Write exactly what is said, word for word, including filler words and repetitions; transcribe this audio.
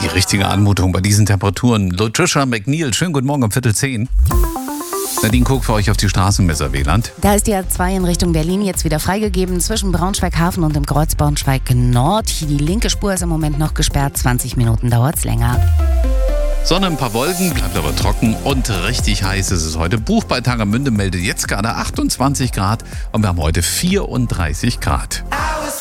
die richtige Anmutung bei diesen Temperaturen. Latricia McNeil, schönen guten Morgen um Viertel zehn. Nadine guckt für euch auf die Straßenmesser Wieland. Da ist die A zwei in Richtung Berlin jetzt wieder freigegeben, zwischen Braunschweig-Hafen und dem Kreuz Braunschweig-Nord. Die linke Spur ist im Moment noch gesperrt, zwanzig Minuten dauert es länger. Sonne, ein paar Wolken, bleibt aber trocken und richtig heiß ist es heute. Buch bei Tangermünde meldet jetzt gerade achtundzwanzig Grad und wir haben heute vierunddreißig Grad.